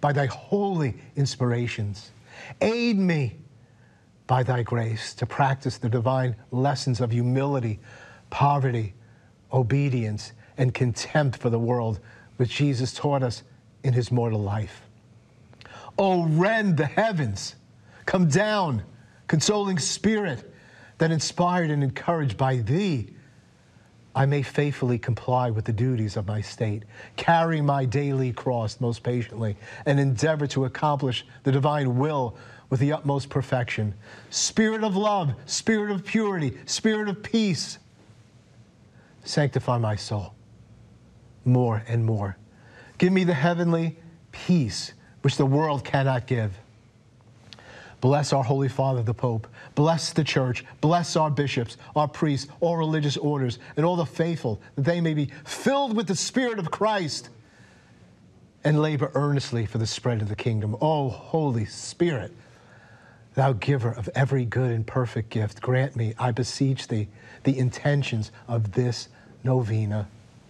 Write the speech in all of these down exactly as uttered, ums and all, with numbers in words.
by thy holy inspirations. Aid me by thy grace to practice the divine lessons of humility, poverty, obedience, and contempt for the world, which Jesus taught us in his mortal life. Oh, rend the heavens, come down, consoling Spirit that inspired and encouraged by thee, I may faithfully comply with the duties of my state, carry my daily cross most patiently, and endeavor to accomplish the divine will with the utmost perfection. Spirit of love, spirit of purity, spirit of peace, sanctify my soul more and more. Give me the heavenly peace which the world cannot give. Bless our Holy Father, the Pope. Bless the Church. Bless our bishops, our priests, all religious orders, and all the faithful, that they may be filled with the Spirit of Christ and labor earnestly for the spread of the kingdom. O Holy Spirit, thou giver of every good and perfect gift, grant me, I beseech thee, the intentions of this novena.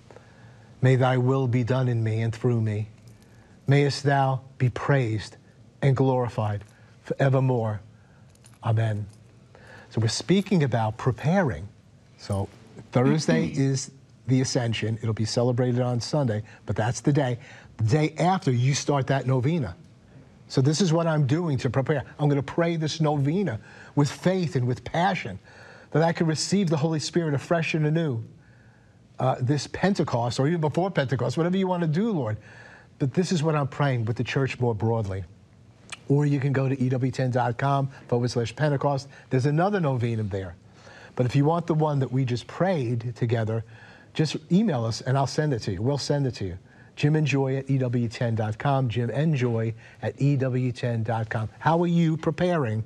May thy will be done in me and through me. Mayest thou be praised and glorified forevermore. Amen. So we're speaking about preparing. So Thursday is the Ascension. It'll be celebrated on Sunday, but that's the day. The day after, you start that novena. So this is what I'm doing to prepare. I'm going to pray this novena with faith and with passion, that I can receive the Holy Spirit afresh and anew. Uh, this Pentecost, or even before Pentecost, whatever you want to do, Lord. But this is what I'm praying with the church more broadly. Or you can go to E W ten dot com forward slash Pentecost. There's another novena there. But if you want the one that we just prayed together, just email us and I'll send it to you. We'll send it to you. Jim and Joy at E W ten dot com, Jim and Joy at E W ten dot com. How are you preparing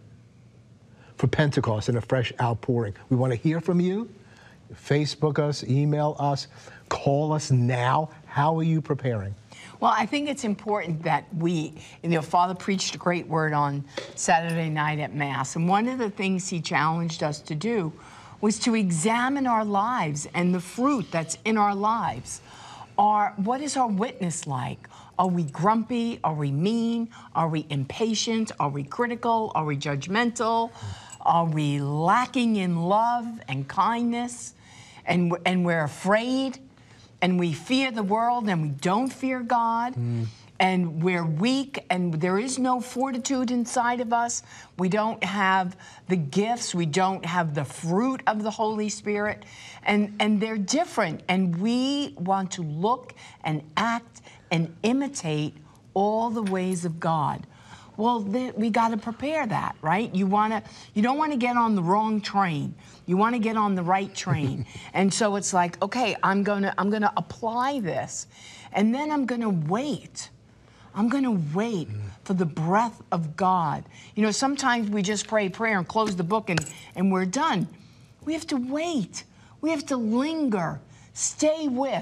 for Pentecost and a fresh outpouring? We want to hear from you. Facebook us, email us, call us now. How are you preparing? Well, I think it's important that we, you know, Father preached a great word on Saturday night at Mass, and one of the things he challenged us to do was to examine our lives and the fruit that's in our lives. Our, what is our witness like? Are we grumpy? Are we mean? Are we impatient? Are we critical? Are we judgmental? Are we lacking in love and kindness? And, and we're afraid? And we fear the world and we don't fear God, mm. and we're weak and there is no fortitude inside of us. We don't have the gifts, we don't have the fruit of the Holy Spirit, and, and they're different. And we want to look and act and imitate all the ways of God. Well, we got to prepare that, right? You want to, you don't want to get on the wrong train. You want to get on the right train. And so it's like, okay, I'm going to, I'm going to apply this. And then I'm going to wait. I'm going to wait mm. for the breath of God. You know, sometimes we just pray prayer and close the book and, and we're done. We have to wait. We have to linger. Stay with.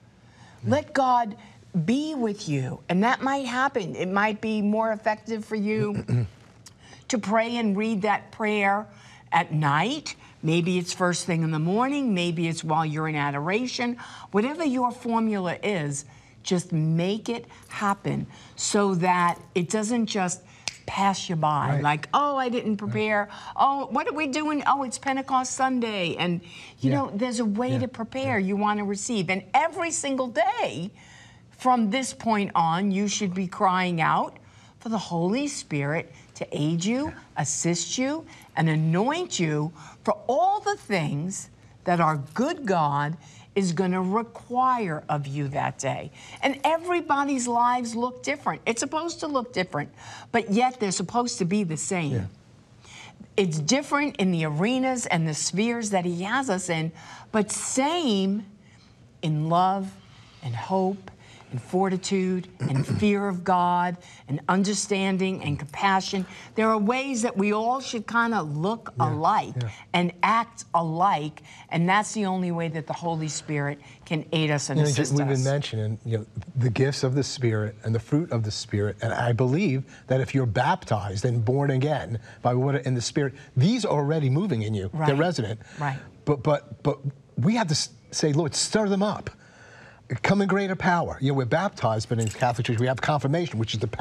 Mm. Let God be with you. And that might happen. It might be more effective for you to pray and read that prayer at night. Maybe it's first thing in the morning. Maybe it's while you're in adoration. Whatever your formula is, just make it happen so that it doesn't just pass you by. Right. Like, oh, I didn't prepare. Right. Oh, what are we doing? Oh, it's Pentecost Sunday. And, you yeah. know, there's a way yeah. to prepare. Yeah. You want to receive. And every single day, from this point on, you should be crying out for the Holy Spirit to aid you, assist you, and anoint you for all the things that our good God is going to require of you that day. And everybody's lives look different. It's supposed to look different, but yet they're supposed to be the same. Yeah. It's different in the arenas and the spheres that he has us in, but same in love and hope and fortitude and fear of God and understanding and compassion. There are ways that we all should kind of look yeah, alike yeah. and act alike, and that's the only way that the Holy Spirit can aid us and you know, assist we've us. We've been mentioning you know, the gifts of the Spirit and the fruit of the Spirit, and I believe that if you're baptized and born again by water and the Spirit, these are already moving in you. Right. They're resident. Right. But, but, but we have to say, Lord, stir them up. Come in greater power. You know, we're baptized, but in Catholic Church we have confirmation, which is the power.